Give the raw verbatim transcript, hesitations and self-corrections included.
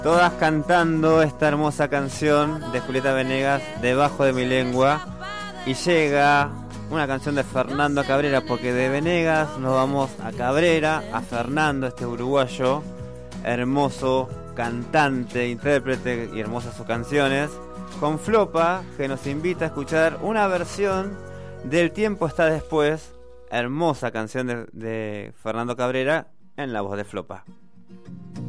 Todas cantando esta hermosa canción de Julieta Venegas, Debajo de mi lengua. Y llega una canción de Fernando Cabrera, porque de Venegas nos vamos a Cabrera, a Fernando, este uruguayo, hermoso cantante, intérprete y hermosas sus canciones, con Flopa, que nos invita a escuchar una versión del Tiempo está después, hermosa canción de, de Fernando Cabrera, en la voz de Flopa.